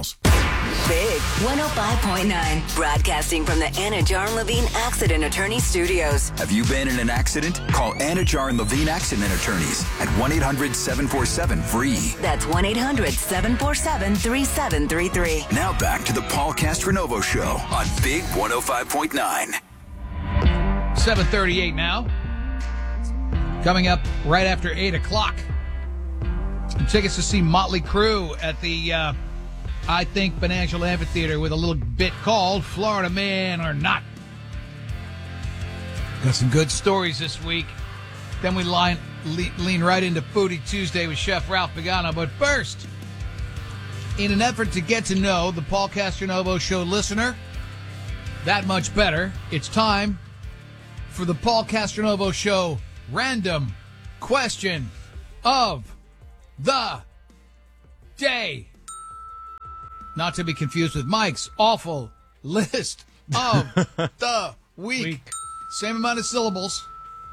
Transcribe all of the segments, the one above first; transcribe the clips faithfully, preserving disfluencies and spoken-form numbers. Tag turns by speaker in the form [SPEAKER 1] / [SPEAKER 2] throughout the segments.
[SPEAKER 1] channels.
[SPEAKER 2] Big one oh five point nine, broadcasting from the Anna Jar and Levine Accident Attorney Studios.
[SPEAKER 1] Have you been in an accident? Call Anna Jar and Levine Accident Attorneys at one eight hundred seven four seven free.
[SPEAKER 2] That's one eight hundred seven four seven three seven three three.
[SPEAKER 1] Now back to the Paul Castronovo Show on Big one oh five point nine.
[SPEAKER 3] seven thirty-eight now. Coming up right after eight o'clock. Tickets to see Motley Crue at the, uh, I think, Financial Amphitheater with a little bit called Florida Man or Not. Got some good stories this week. Then we line, le- lean right into Foodie Tuesday with Chef Ralph Pagano. But first, in an effort to get to know the Paul Castronovo Show listener that much better, it's time for the Paul Castronovo Show random question of the day. Not to be confused with Mike's awful list of the week. week. Same amount of syllables.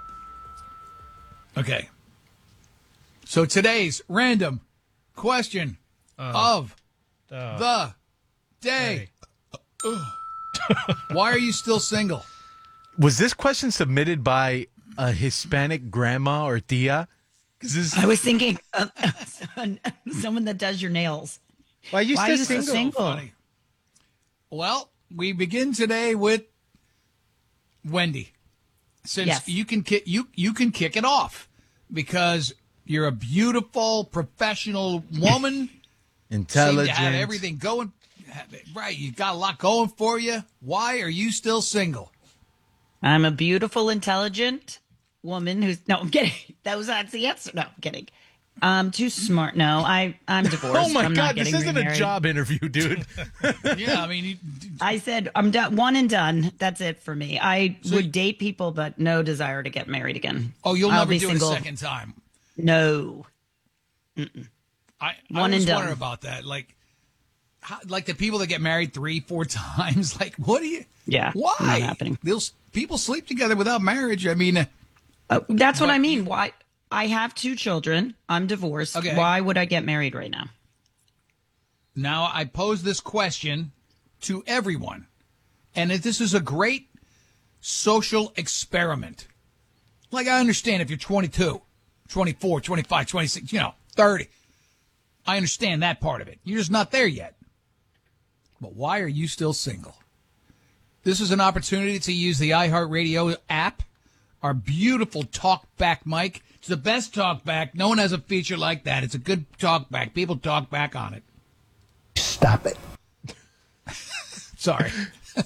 [SPEAKER 3] Okay. So today's random question uh, of uh, the day. Hey. Why are you still single?
[SPEAKER 4] Was this question submitted by a Hispanic grandma or tia?
[SPEAKER 5] This... I was thinking of someone that does your nails.
[SPEAKER 4] Why are you
[SPEAKER 5] Why
[SPEAKER 4] still
[SPEAKER 5] are you
[SPEAKER 4] single?
[SPEAKER 5] So single?
[SPEAKER 3] Funny. Well, we begin today with Wendy. Since
[SPEAKER 5] yes.
[SPEAKER 3] you can ki- you you can kick it off because you're a beautiful professional woman,
[SPEAKER 4] intelligent,
[SPEAKER 3] seem to have everything going right. You got a lot going for you. Why are you still single?
[SPEAKER 5] I'm a beautiful, intelligent woman who's no. I'm kidding. That was that's the answer. No, I'm kidding. I'm too smart. No, I I'm divorced.
[SPEAKER 4] Oh my
[SPEAKER 5] I'm
[SPEAKER 4] God,
[SPEAKER 5] not
[SPEAKER 4] this isn't
[SPEAKER 5] remarried.
[SPEAKER 4] a job interview, dude.
[SPEAKER 3] Yeah, I mean, you,
[SPEAKER 5] I said I'm done. One and done. That's it for me. I so would you, date people, but no desire to get married again.
[SPEAKER 3] Oh, you'll
[SPEAKER 5] I'll
[SPEAKER 3] never
[SPEAKER 5] be
[SPEAKER 3] do
[SPEAKER 5] single.
[SPEAKER 3] it a second time.
[SPEAKER 5] No. Mm-mm.
[SPEAKER 3] I, I
[SPEAKER 5] One
[SPEAKER 3] always
[SPEAKER 5] and
[SPEAKER 3] wonder
[SPEAKER 5] done.
[SPEAKER 3] about that. Like, how, like the people that get married three, four times. Like, what do you?
[SPEAKER 5] Yeah.
[SPEAKER 3] Why?
[SPEAKER 5] Not happening.
[SPEAKER 3] They'll, people sleep together without marriage. I mean,
[SPEAKER 5] uh, that's what
[SPEAKER 3] but,
[SPEAKER 5] I mean. Why? I have two children. I'm divorced.
[SPEAKER 3] Okay.
[SPEAKER 5] Why would I get married right now?
[SPEAKER 3] Now, I pose this question to everyone. And if this is a great social experiment. Like, I understand if you're twenty-two, twenty-four, twenty-five, twenty-six, you know, thirty. I understand that part of it. You're just not there yet. But why are you still single? This is an opportunity to use the iHeartRadio app, our beautiful talkback mic. It's the best talkback. No one has a feature like that. It's a good talkback. People talk back on it.
[SPEAKER 6] Stop it.
[SPEAKER 3] Sorry.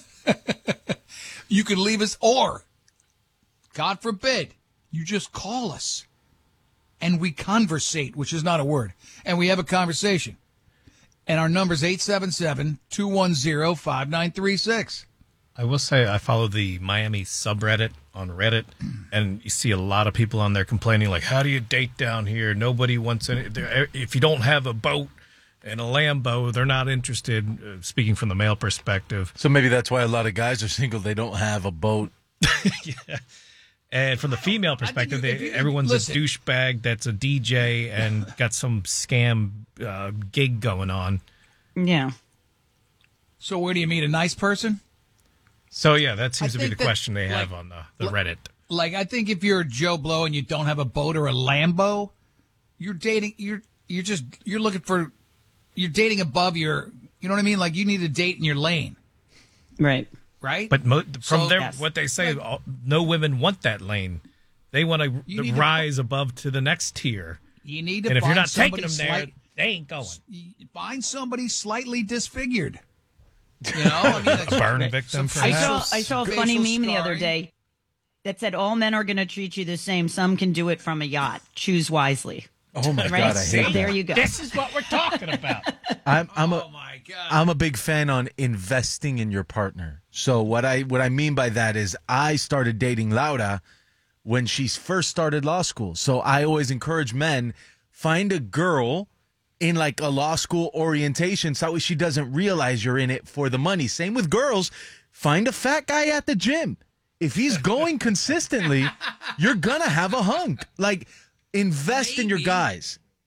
[SPEAKER 3] You can leave us, or, God forbid, you just call us and we conversate, which is not a word, and we have a conversation. And our number is eight seven seven, two one zero, five nine three six.
[SPEAKER 7] I will say I follow the Miami subreddit on Reddit, and you see a lot of people on there complaining, like, how do you date down here? Nobody wants any. If you don't have a boat and a Lambo, they're not interested, uh, speaking from the male perspective.
[SPEAKER 4] So maybe that's why a lot of guys are single. They don't have a boat.
[SPEAKER 7] Yeah. And from the female perspective,
[SPEAKER 3] you,
[SPEAKER 7] they,
[SPEAKER 3] you,
[SPEAKER 7] everyone's
[SPEAKER 3] listen.
[SPEAKER 7] a douchebag that's a D J and got some scam uh, gig going on.
[SPEAKER 5] Yeah.
[SPEAKER 3] So where do you meet a nice person?
[SPEAKER 7] So, yeah, that seems
[SPEAKER 3] I
[SPEAKER 7] to be the
[SPEAKER 3] think that,
[SPEAKER 7] question they have
[SPEAKER 3] like,
[SPEAKER 7] on the, the
[SPEAKER 3] like,
[SPEAKER 7] Reddit.
[SPEAKER 3] Like, I think if you're Joe Blow and you don't have a boat or a Lambo, you're dating, you're you're just, you're looking for, you're dating above your, you know what I mean? Like, you need a date in your lane.
[SPEAKER 5] Right.
[SPEAKER 3] Right?
[SPEAKER 7] But mo- from
[SPEAKER 3] So-
[SPEAKER 7] their,
[SPEAKER 5] Yes.
[SPEAKER 7] what they say,
[SPEAKER 3] Like-
[SPEAKER 7] all, no women want that lane. They want to
[SPEAKER 3] You need to-
[SPEAKER 7] rise above to the next tier.
[SPEAKER 3] You need to
[SPEAKER 7] And if you're
[SPEAKER 3] find
[SPEAKER 7] not taking
[SPEAKER 3] somebody
[SPEAKER 7] them there,
[SPEAKER 3] slight-
[SPEAKER 7] they ain't going.
[SPEAKER 3] find somebody slightly disfigured. You know, I mean,
[SPEAKER 7] A burn victim,
[SPEAKER 3] some
[SPEAKER 5] I
[SPEAKER 7] perhaps?
[SPEAKER 5] saw I saw a
[SPEAKER 3] facial
[SPEAKER 5] funny meme the other
[SPEAKER 3] scarring.
[SPEAKER 5] day that said all men are going to treat you the same. Some can do it from a yacht. Choose wisely.
[SPEAKER 4] Oh my
[SPEAKER 5] Right?
[SPEAKER 4] God, I hate
[SPEAKER 5] There
[SPEAKER 4] that.
[SPEAKER 5] you go.
[SPEAKER 7] This is what we're talking about.
[SPEAKER 4] I'm, I'm a
[SPEAKER 3] Oh my God!
[SPEAKER 4] I'm a big fan on investing in your partner. So what I what I mean by that is I started dating Laura when she first started law school. So I always encourage men, find a girl in like a law school orientation so that way she doesn't realize you're in it for the money. Same with girls. Find a fat guy at the gym. If he's going consistently, you're going to have a hunk. Like, invest in your
[SPEAKER 3] Maybe.
[SPEAKER 4] guys.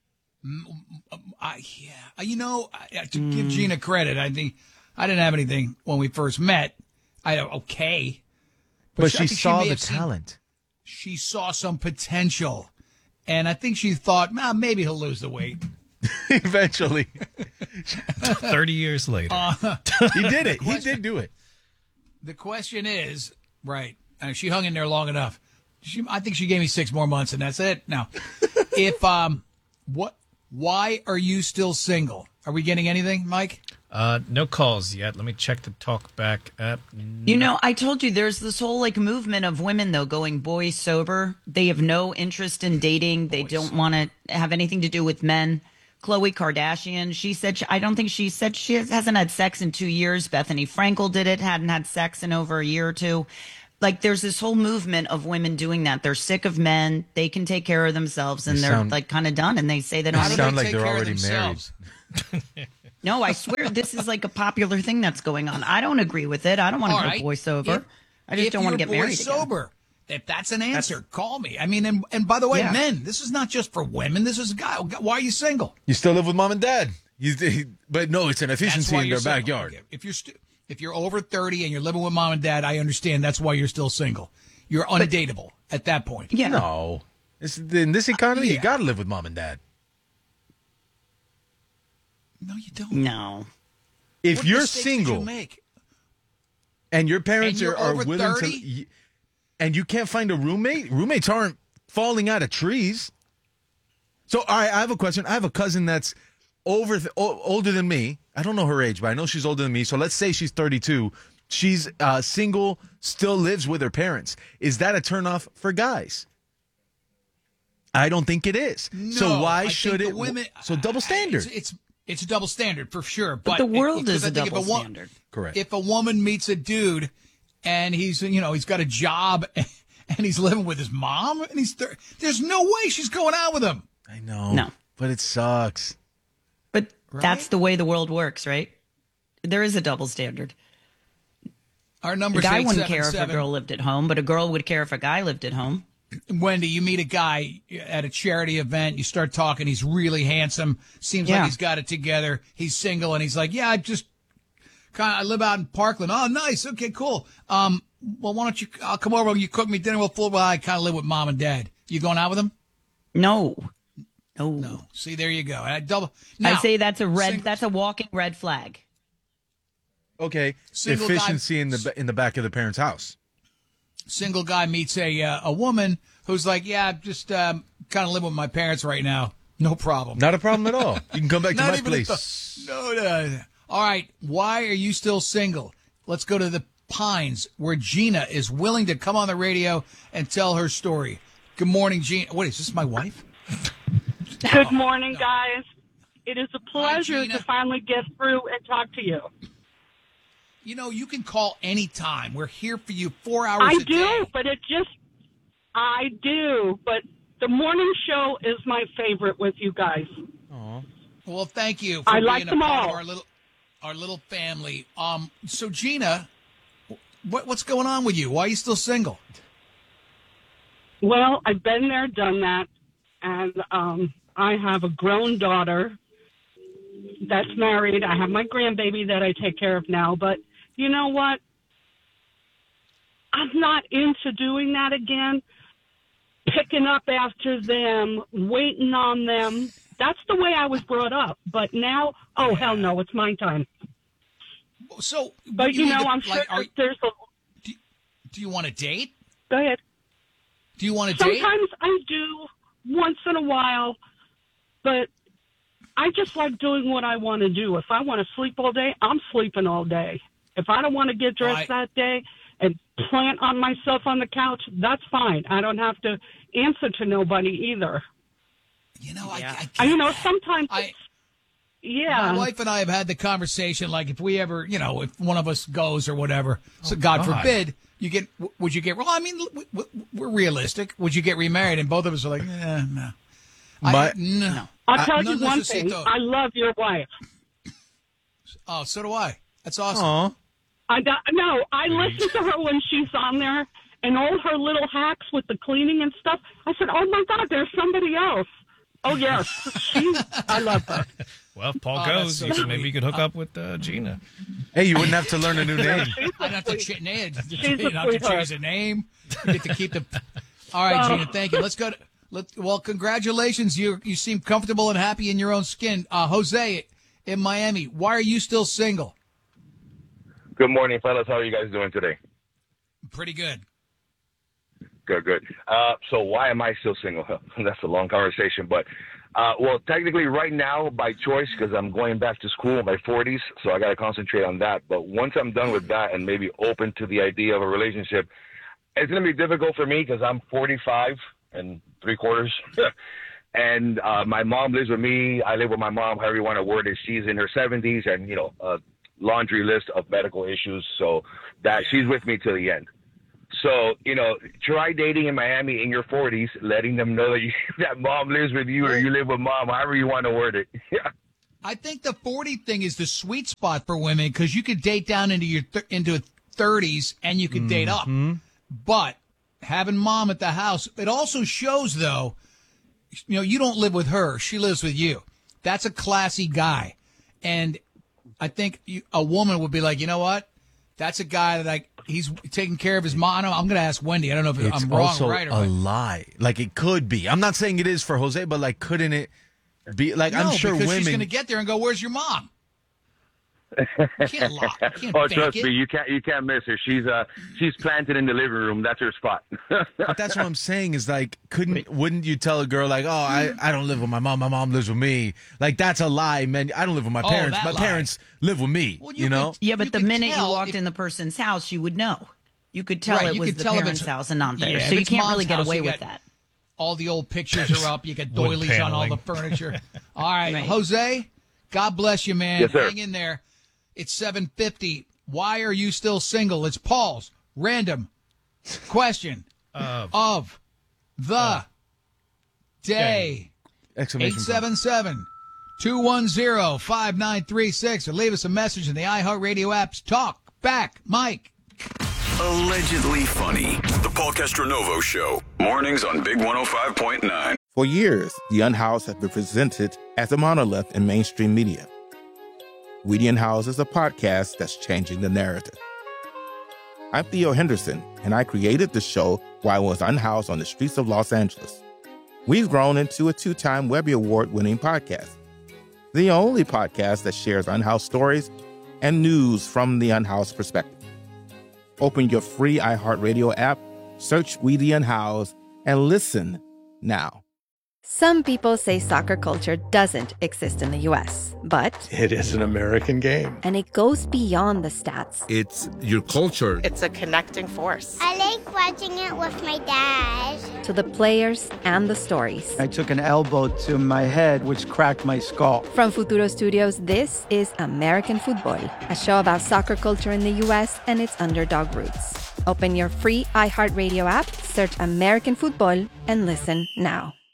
[SPEAKER 3] I, yeah, you know, I, to mm. give Gina credit, I think I didn't have anything when we first met. I okay,
[SPEAKER 4] but, but she,
[SPEAKER 3] she
[SPEAKER 4] saw
[SPEAKER 3] she
[SPEAKER 4] the talent.
[SPEAKER 3] Seen, she saw some potential, and I think she thought, nah, maybe he'll lose the weight
[SPEAKER 4] eventually.
[SPEAKER 7] Thirty years later, uh,
[SPEAKER 4] he did it. Question, he did do it.
[SPEAKER 3] The question is, right? Uh, she hung in there long enough. She, I think she gave me six more months, and that's it. Now, if um, what? Why are you still single? Are we getting anything, Mike?
[SPEAKER 7] Uh, no calls yet. Let me check the talk back app.
[SPEAKER 5] You know, I told you there's this whole like movement of women though going boy sober. They have no interest in dating. They don't want to have anything to do with men. Khloe Kardashian, she said, she, I don't think she said she hasn't had sex in two years. Bethany Frankel did it, hadn't had sex in over a year or two. Like there's this whole movement of women doing that. They're sick of men. They can take care of themselves and
[SPEAKER 4] they
[SPEAKER 5] they're
[SPEAKER 4] sound,
[SPEAKER 5] like kind of done. And they say they don't
[SPEAKER 3] How
[SPEAKER 5] have
[SPEAKER 3] do
[SPEAKER 4] sound
[SPEAKER 3] they
[SPEAKER 4] like
[SPEAKER 3] take
[SPEAKER 4] they're
[SPEAKER 3] care
[SPEAKER 4] already
[SPEAKER 3] of themselves?
[SPEAKER 4] married.
[SPEAKER 5] No, I swear this is like a popular thing that's going on. I don't agree with it. I don't want to go
[SPEAKER 3] right.
[SPEAKER 5] boy sober.
[SPEAKER 3] If,
[SPEAKER 5] I just don't want to get
[SPEAKER 3] boy
[SPEAKER 5] married
[SPEAKER 3] sober.
[SPEAKER 5] Again.
[SPEAKER 3] If that's an answer, that's, call me. I mean, and, and by the way,
[SPEAKER 5] yeah.
[SPEAKER 3] men, this is not just for women. This is a guy. Why are you single?
[SPEAKER 4] You still live with mom and dad. You, but no, it's an efficiency in their
[SPEAKER 3] single.
[SPEAKER 4] backyard.
[SPEAKER 3] Okay. If you're st- if you're over thirty and you're living with mom and dad, I understand that's why you're still single. You're undateable but, at that point.
[SPEAKER 5] Yeah.
[SPEAKER 4] No. It's, in this economy, uh, yeah. you got to live with mom and dad.
[SPEAKER 3] No, you don't.
[SPEAKER 5] No.
[SPEAKER 4] If
[SPEAKER 3] what
[SPEAKER 4] you're single
[SPEAKER 3] you make?
[SPEAKER 4] and your parents
[SPEAKER 3] and
[SPEAKER 4] are, are willing
[SPEAKER 3] thirty?
[SPEAKER 4] to, and you can't find a roommate, roommates aren't falling out of trees. So, all right, I have a question. I have a cousin that's over th- o- older than me. I don't know her age, but I know she's older than me. So let's say she's thirty-two. She's uh, single, still lives with her parents. Is that a turnoff for guys? I don't think it is.
[SPEAKER 3] No,
[SPEAKER 4] so why
[SPEAKER 3] I
[SPEAKER 4] should it?
[SPEAKER 3] Women,
[SPEAKER 4] so double standard.
[SPEAKER 3] It's, it's it's a double standard for sure.
[SPEAKER 5] But,
[SPEAKER 3] but
[SPEAKER 5] the world
[SPEAKER 3] it,
[SPEAKER 5] is a double
[SPEAKER 3] a wo-
[SPEAKER 5] standard.
[SPEAKER 4] Correct.
[SPEAKER 3] If a woman meets a dude and he's you know he's got a job and he's living with his mom and he's thir- there's no way she's going out with him.
[SPEAKER 4] I know.
[SPEAKER 5] No,
[SPEAKER 4] but it sucks.
[SPEAKER 5] But
[SPEAKER 3] right?
[SPEAKER 5] That's the way the world works, right? There is a double standard.
[SPEAKER 3] Our number.
[SPEAKER 5] A guy wouldn't care if a girl lived at home, but a girl would care if a guy lived at home.
[SPEAKER 3] Wendy, you meet a guy at a charity event, you start talking, he's really handsome, seems
[SPEAKER 5] yeah.
[SPEAKER 3] like he's got it together, he's single, and he's like, yeah, I just kind of, I live out in Parkland. Oh, nice, okay, cool. Um, well, why don't you, I'll come over, you cook me dinner, we'll full, well, I kind of live with mom and dad. You going out with him?
[SPEAKER 5] No. No.
[SPEAKER 3] No. See, there you go. I double. Now,
[SPEAKER 5] I say that's a red,
[SPEAKER 3] single,
[SPEAKER 5] that's a walking red flag.
[SPEAKER 4] Okay.
[SPEAKER 3] Single
[SPEAKER 4] Efficiency
[SPEAKER 3] guy,
[SPEAKER 4] in the in the back of the parents' house.
[SPEAKER 3] Single guy meets a uh, a woman who's like, yeah, I'm just um, kind of living with my parents right now. No problem.
[SPEAKER 4] Not a problem at all. You can come back to
[SPEAKER 3] Not
[SPEAKER 4] my
[SPEAKER 3] even
[SPEAKER 4] place.
[SPEAKER 3] Th- no, no. All right. Why are you still single? Let's go to the Pines, where Gina is willing to come on the radio and tell her story. Good morning, Gina. What is this? My wife?
[SPEAKER 8] Good morning, no. guys. It is a pleasure
[SPEAKER 3] Hi,
[SPEAKER 8] to finally get through and talk to you.
[SPEAKER 3] You know, you can call anytime. We're here for you four hours
[SPEAKER 8] I
[SPEAKER 3] a
[SPEAKER 8] do,
[SPEAKER 3] day.
[SPEAKER 8] but it just, I do, but the morning show is my favorite with you guys.
[SPEAKER 3] Aww. Well, thank you for
[SPEAKER 8] I
[SPEAKER 3] being
[SPEAKER 8] like
[SPEAKER 3] a
[SPEAKER 8] them
[SPEAKER 3] part
[SPEAKER 8] all.
[SPEAKER 3] of our little, our little family. Um, so, Gina, what, what's going on with you? Why are you still single?
[SPEAKER 8] Well, I've been there, done that, and um, I have a grown daughter that's married. I have my grandbaby that I take care of now, but you know what? I'm not into doing that again, picking up after them, waiting on them. That's the way I was brought up. But now, oh, hell no, it's my time.
[SPEAKER 3] So,
[SPEAKER 8] but you,
[SPEAKER 3] you
[SPEAKER 8] know,
[SPEAKER 3] to,
[SPEAKER 8] I'm sure
[SPEAKER 3] like, are,
[SPEAKER 8] there's a...
[SPEAKER 3] Do, do you want to date?
[SPEAKER 8] Go ahead.
[SPEAKER 3] Do you want to date?
[SPEAKER 8] Sometimes I do, once in a while, but I just like doing what I want to do. If I want to sleep all day, I'm sleeping all day. If I don't want to get dressed
[SPEAKER 3] I,
[SPEAKER 8] that day and plant on myself on the couch, that's fine. I don't have to answer to nobody either.
[SPEAKER 3] You know,
[SPEAKER 5] yeah.
[SPEAKER 3] I, I,
[SPEAKER 8] I You know, sometimes,
[SPEAKER 3] I,
[SPEAKER 8] yeah.
[SPEAKER 3] My wife and I have had the conversation, like, if we ever, you know, if one of us goes or whatever, so oh, God, God forbid, you get, would you get, well, I mean, we're realistic. Would you get remarried? And both of us are like, eh, no.
[SPEAKER 4] My,
[SPEAKER 3] I, no.
[SPEAKER 8] I'll tell
[SPEAKER 3] I,
[SPEAKER 8] you one thing. I love your wife.
[SPEAKER 3] Oh, so do I. That's awesome.
[SPEAKER 4] Aww.
[SPEAKER 8] I got, no, I listen to her when she's on there and all her little hacks with the cleaning and stuff. I said, oh, my God, there's somebody else. Oh, yes. She, I love her.
[SPEAKER 7] Well, if Paul
[SPEAKER 3] Oh,
[SPEAKER 7] goes,
[SPEAKER 3] that's so
[SPEAKER 7] you can, maybe
[SPEAKER 3] sweet.
[SPEAKER 7] you could hook up with uh, Gina.
[SPEAKER 4] Hey, you wouldn't have to learn a new name.
[SPEAKER 3] I don't have to, ch- nah,
[SPEAKER 8] She's
[SPEAKER 3] you
[SPEAKER 8] a
[SPEAKER 3] don't have to
[SPEAKER 8] sweetheart.
[SPEAKER 3] change the name. You get to keep the. All right, Gina. Thank you. Let's go. To, let well, congratulations. You you seem comfortable and happy in your own skin. Uh, Jose in Miami. Why are you still single?
[SPEAKER 9] Good morning, fellas. How are you guys doing today?
[SPEAKER 3] Pretty good.
[SPEAKER 9] Good, good. Uh, so why am I still single? That's a long conversation, but uh, well, technically right now by choice because I'm going back to school in my forties, so I got to concentrate on that. But once I'm done with that and maybe open to the idea of a relationship, it's going to be difficult for me because I'm forty-five and three quarters. And uh, my mom lives with me. I live with my mom, however you want to word it. She's in her seventies and, you know, a laundry list of medical issues. So that she's with me till the end. So, you know, try dating in Miami in your forties, letting them know that, you, that mom lives with you or you live with mom, however you want to word it. Yeah.
[SPEAKER 3] I think the forty thing is the sweet spot for women because you could date down into your th- into thirties and you could mm-hmm. date up. But having mom at the house, it also shows, though, you know, you don't live with her. She lives with you. That's a classy guy. And I think you, a woman would be like, you know what? That's a guy that I, he's taking care of his mom. I'm going to ask Wendy. I don't know if
[SPEAKER 4] It's
[SPEAKER 3] I'm wrong
[SPEAKER 4] also
[SPEAKER 3] or right. Or
[SPEAKER 4] a
[SPEAKER 3] right.
[SPEAKER 4] lie. Like, it could be. I'm not saying it is for Jose, but, like, couldn't it be? Like,
[SPEAKER 3] no,
[SPEAKER 4] I'm sure
[SPEAKER 3] because
[SPEAKER 4] women.
[SPEAKER 3] she's going to get there and go, where's your mom? You can't lie. You can't
[SPEAKER 9] Oh,
[SPEAKER 3] fake
[SPEAKER 9] trust
[SPEAKER 3] it.
[SPEAKER 9] me, you can't you can't miss her. She's uh she's planted in the living room. That's her spot.
[SPEAKER 4] But that's what I'm saying is like, couldn't, wouldn't you tell a girl like, oh, I, I don't live with my mom. My mom lives with me. Like, that's a lie, man. I don't live with my
[SPEAKER 3] Oh,
[SPEAKER 4] parents.
[SPEAKER 3] that
[SPEAKER 4] My
[SPEAKER 3] lie.
[SPEAKER 4] parents live with me,
[SPEAKER 3] Well,
[SPEAKER 4] you,
[SPEAKER 3] you
[SPEAKER 4] know?
[SPEAKER 3] could-
[SPEAKER 5] Yeah, but
[SPEAKER 3] You
[SPEAKER 5] the
[SPEAKER 3] could
[SPEAKER 5] minute you
[SPEAKER 3] tell
[SPEAKER 5] walked
[SPEAKER 3] if-
[SPEAKER 5] in the person's house, you would know. You could tell
[SPEAKER 3] Right,
[SPEAKER 5] it
[SPEAKER 3] you
[SPEAKER 5] was
[SPEAKER 3] could
[SPEAKER 5] the
[SPEAKER 3] tell if
[SPEAKER 5] parents'
[SPEAKER 3] it's-
[SPEAKER 5] house and not theirs.
[SPEAKER 3] Yeah,
[SPEAKER 5] so
[SPEAKER 3] if
[SPEAKER 5] you
[SPEAKER 3] it's
[SPEAKER 5] can't
[SPEAKER 3] mom's
[SPEAKER 5] really get
[SPEAKER 3] house,
[SPEAKER 5] away
[SPEAKER 3] you
[SPEAKER 5] with
[SPEAKER 3] got-
[SPEAKER 5] that.
[SPEAKER 3] All the old pictures are up. You got
[SPEAKER 7] Wood
[SPEAKER 3] doilies on all
[SPEAKER 7] paneling.
[SPEAKER 3] the furniture. All right,
[SPEAKER 5] Right.
[SPEAKER 3] Jose, God bless you, man.
[SPEAKER 9] Yes, sir.
[SPEAKER 3] Hang in there. It's seven fifty. Why are you still single? It's Paul's random question
[SPEAKER 7] Uh,
[SPEAKER 3] of the day.
[SPEAKER 4] Exclamation
[SPEAKER 3] eight seven seven, two one zero, five nine three six or leave us a message in the iHeartRadio apps. Talk back, Mike.
[SPEAKER 1] Allegedly funny. The Paul Castronovo Show. Mornings on Big one oh five point nine.
[SPEAKER 10] For years, The Unhoused has been presented as a monolith in mainstream media. We the Unhoused is a podcast that's changing the narrative. I'm Theo Henderson, and I created the show while I was unhoused on the streets of Los Angeles. We've grown into a two-time Webby Award-winning podcast, the only podcast that shares unhoused stories and news from the unhoused perspective. Open your free iHeartRadio app, search We the Unhoused, and listen now.
[SPEAKER 11] Some people say soccer culture doesn't exist in the U S, but
[SPEAKER 6] It is an American game.
[SPEAKER 11] and it goes beyond the stats.
[SPEAKER 10] It's your culture.
[SPEAKER 12] It's a connecting force.
[SPEAKER 13] I like watching it with my dad.
[SPEAKER 11] To the players and the stories.
[SPEAKER 14] I took an elbow to my head, which cracked my skull.
[SPEAKER 11] From Futuro Studios, this is American Football, a show about soccer culture in the U S and its underdog roots. Open your free iHeartRadio app, search American Football, and listen now.